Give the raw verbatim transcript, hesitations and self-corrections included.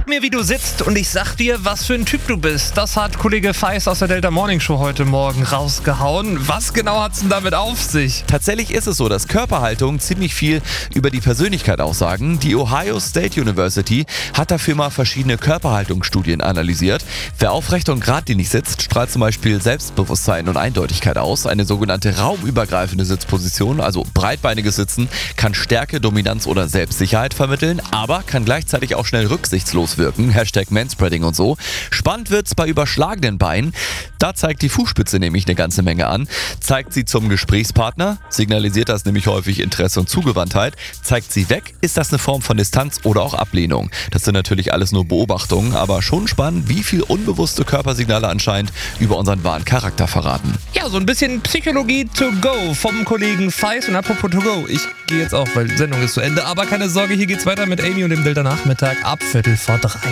mir, wie du sitzt und ich sag dir, was für ein Typ du bist. Das hat Kollege Feist aus der Delta Morning Show heute Morgen rausgehauen. Was genau hat's denn damit auf sich? Tatsächlich ist es so, dass Körperhaltung ziemlich viel über die Persönlichkeit aussagen. Die Ohio State University hat dafür mal verschiedene Körperhaltungsstudien analysiert. Wer aufrecht und geradlinig sitzt, strahlt zum Beispiel Selbstbewusstsein und Eindeutigkeit aus. Eine sogenannte raumübergreifende Sitzposition, also breitbeiniges Sitzen, kann Stärke, Dominanz oder Selbstsicherheit vermitteln, aber kann gleichzeitig auch schnell rücksichtslos wirken. Hashtag Manspreading und so. Spannend wird's bei überschlagenen Beinen. Da zeigt die Fußspitze nämlich eine ganze Menge an. Zeigt sie zum Gesprächspartner, signalisiert das nämlich häufig Interesse und Zugewandtheit. Zeigt sie weg, ist das eine Form von Distanz oder auch Ablehnung. Das sind natürlich alles nur Beobachtungen, aber schon spannend, wie viel unbewusste Körpersignale anscheinend über unseren wahren Charakter verraten. Ja, so ein bisschen Psychologie to go vom Kollegen Feist. Und apropos to go, ich gehe jetzt auch, weil die Sendung ist zu Ende. Aber keine Sorge, hier geht's weiter mit Amy und dem Delta Nachmittag ab Viertel vor drei.